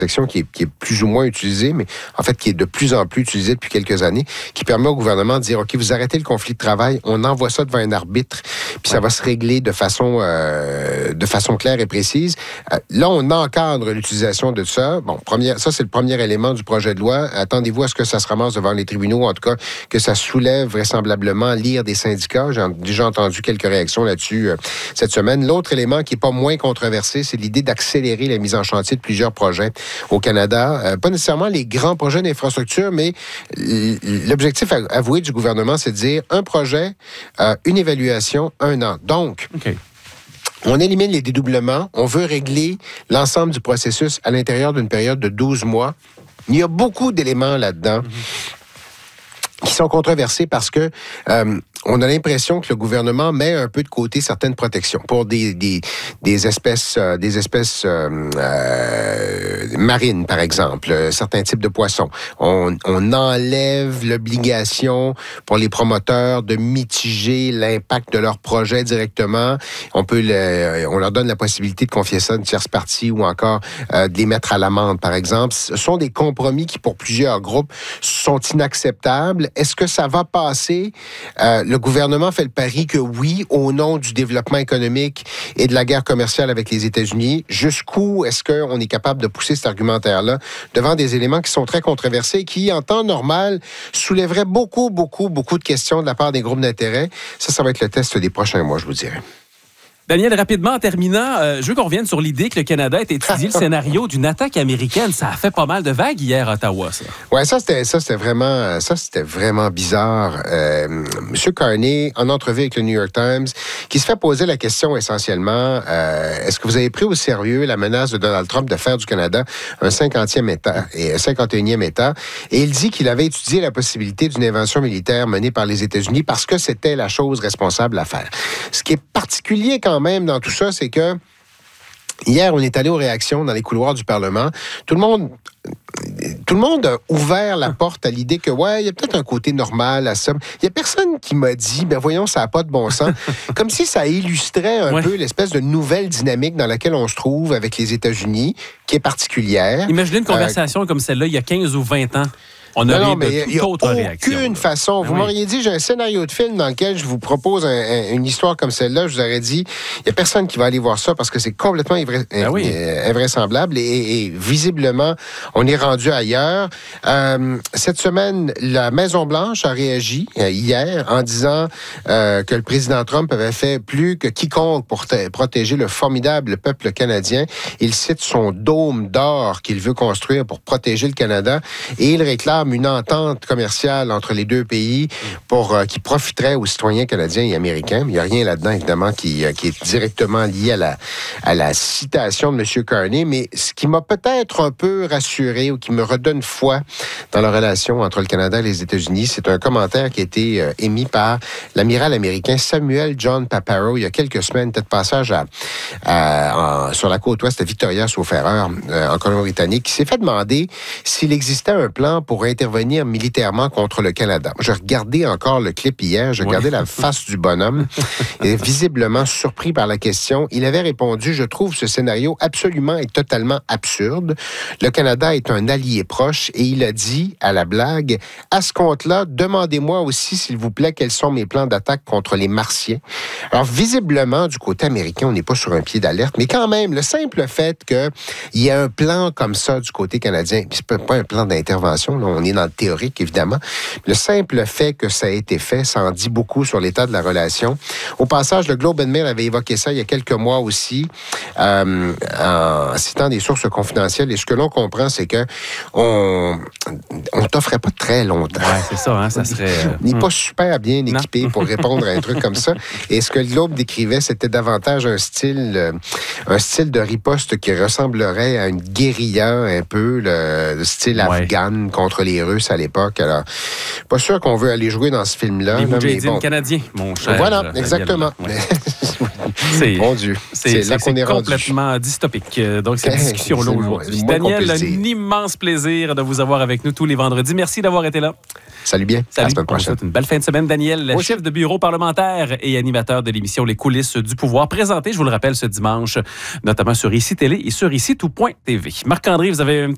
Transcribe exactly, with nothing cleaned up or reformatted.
protection qui est, qui est plus ou moins utilisée, mais en fait qui est de plus en plus utilisée depuis quelques années, qui permet au gouvernement de dire, OK, vous arrêtez le conflit de travail, on envoie ça devant un arbitre, puis ça va se régler de façon, euh, de façon claire et précise. Euh, là, on encadre l'utilisation de ça. Bon, première, ça, c'est le premier élément du projet de loi. Attendez-vous à ce que ça se ramasse devant les tribunaux, en tout cas, que ça soulève vraisemblablement l'ire des syndicats. J'ai déjà entendu quelques réactions là-dessus euh, cette semaine. L'autre élément qui n'est pas moins controversé, c'est l'idée d'accélérer la mise en chantier de plusieurs projets au Canada. Euh, pas nécessairement les grands projets d'infrastructure, mais l'objectif avoué du gouvernement, c'est de dire un projet, euh, une évaluation, un an. Donc, okay. On élimine les dédoublements. On veut régler l'ensemble du processus à l'intérieur d'une période de douze mois. Il y a beaucoup d'éléments là-dedans mm-hmm. qui sont controversés parce que euh, on a l'impression que le gouvernement met un peu de côté certaines protections pour des, des, des espèces, euh, des espèces euh, euh, marines, par exemple, euh, certains types de poissons. On, on enlève l'obligation pour les promoteurs de mitiger l'impact de leur projet directement. On peut le, on leur donne la possibilité de confier ça à une tierce partie ou encore euh, de les mettre à l'amende, par exemple. Ce sont des compromis qui, pour plusieurs groupes, sont inacceptables. Est-ce que ça va passer? Euh, Le gouvernement fait le pari que oui, au nom du développement économique et de la guerre commerciale avec les États-Unis. Jusqu'où est-ce qu'on est capable de pousser cet argumentaire-là devant des éléments qui sont très controversés et qui, en temps normal, soulèveraient beaucoup, beaucoup, beaucoup de questions de la part des groupes d'intérêt? Ça, ça va être le test des prochains mois, je vous dirais. Daniel, rapidement, en terminant, euh, je veux qu'on revienne sur l'idée que le Canada ait étudié le scénario d'une attaque américaine. Ça a fait pas mal de vagues hier à Ottawa, ça. Ouais, ça c'était ça c'était vraiment ça c'était vraiment bizarre. Euh, Monsieur Carney, en entrevue avec le New York Times, qui se fait poser la question essentiellement euh, est-ce que vous avez pris au sérieux la menace de Donald Trump de faire du Canada un cinquantième État et un cinquante et unième État? Et il dit qu'il avait étudié la possibilité d'une invention militaire menée par les États-Unis parce que c'était la chose responsable à faire. Ce qui est particulier quand même dans tout ça, c'est que hier, on est allé aux réactions dans les couloirs du Parlement. Tout le monde, tout le monde a ouvert la porte à l'idée que, ouais, il y a peut-être un côté normal à ça. Il y a personne qui m'a dit, ben voyons, ça n'a pas de bon sens. Comme si ça illustrait un ouais. peu l'espèce de nouvelle dynamique dans laquelle on se trouve avec les États-Unis, qui est particulière. Imaginez une conversation euh, comme celle-là il y a quinze ou vingt ans. On non, a non, mais il n'y a aucune façon. Vous ben m'auriez oui. dit, j'ai un scénario de film dans lequel je vous propose un, un, une histoire comme celle-là. Je vous aurais dit, il n'y a personne qui va aller voir ça parce que c'est complètement invra- ben oui. euh, invraisemblable. Et, et, et visiblement, on est rendu ailleurs. Euh, cette semaine, la Maison-Blanche a réagi euh, hier en disant euh, que le président Trump avait fait plus que quiconque pour t- protéger le formidable peuple canadien. Il cite son dôme d'or qu'il veut construire pour protéger le Canada et il réclame une entente commerciale entre les deux pays pour euh, qui profiterait aux citoyens canadiens et américains. Il n'y a rien là-dedans, évidemment, qui, euh, qui est directement lié à la, à la citation de M. Carney, mais ce qui m'a peut-être un peu rassuré ou qui me redonne foi dans la relation entre le Canada et les États-Unis, c'est un commentaire qui a été euh, émis par l'amiral américain Samuel John Paparo il y a quelques semaines, peut-être passage à, à, en, sur la côte ouest de Victoria, sauf erreur, euh, en Colombie-Britannique, qui s'est fait demander s'il existait un plan pour intervenir militairement contre le Canada. J'ai regardé encore le clip hier, j'ai regardé oui. la face du bonhomme, et visiblement surpris par la question. Il avait répondu, je trouve ce scénario absolument et totalement absurde. Le Canada est un allié proche et il a dit, à la blague, à ce compte-là, demandez-moi aussi, s'il vous plaît, quels sont mes plans d'attaque contre les Martiens. Alors, visiblement, du côté américain, on n'est pas sur un pied d'alerte, mais quand même, le simple fait qu'il y ait un plan comme ça du côté canadien, puis c'est pas un plan d'intervention, là, on est dans le théorique, évidemment. Le simple fait que ça a été fait, ça en dit beaucoup sur l'état de la relation. Au passage, le Globe and Mail avait évoqué ça il y a quelques mois aussi, euh, en citant des sources confidentielles. Et ce que l'on comprend, c'est que on, on t'offrait pas très longtemps. Ouais, c'est ça, hein, ça serait... On n'est pas super bien équipé non. pour répondre à un truc comme ça. Et ce que le Globe décrivait, c'était davantage un style, euh, un style de riposte qui ressemblerait à une guérilla un peu, le, le style ouais. afghan contre les Russes à l'époque. Alors, pas sûr qu'on veut aller jouer dans ce film-là. Les Moudjahidines bon. canadiens, mon cher. Voilà, exactement. Ouais. c'est, Mon Dieu, c'est, c'est là c'est, qu'on est, est rendu. complètement dystopique. Donc, cette discussion-là aujourd'hui. Daniel, un immense plaisir de vous avoir avec nous tous les vendredis. Merci d'avoir été là. Salut bien. Salut. À la semaine prochaine. On vous souhaite une belle fin de semaine, Daniel, le chef de bureau parlementaire et animateur de l'émission Les coulisses du pouvoir, présenté, je vous le rappelle, ce dimanche, notamment sur Ici Télé et sur ici tout point T V. Marc-André, vous avez un petit